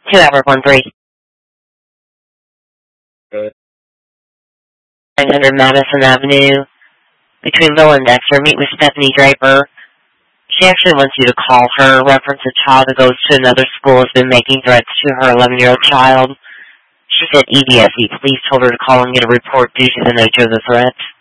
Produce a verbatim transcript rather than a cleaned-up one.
Two hour one three. Good. nine hundred Madison Avenue, between Bill and Dexter. Meet with Stephanie Draper. She actually wants you to call her. Reference a child that goes to another school has been making threats to her eleven-year-old child. She said E D S E police told her to call and get a report due to the nature of the threat.